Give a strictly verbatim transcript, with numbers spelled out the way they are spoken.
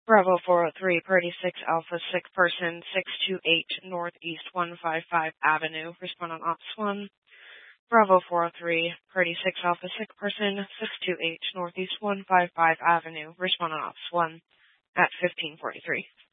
Bravo four oh three, Purdy six Alpha, sick person, six two eight Northeast one fifty-five Avenue, respond on Ops one. Bravo four oh three, Purdy six Alpha, sick person, six two eight Northeast one fifty-five Avenue, respond on Ops one at fifteen forty-three.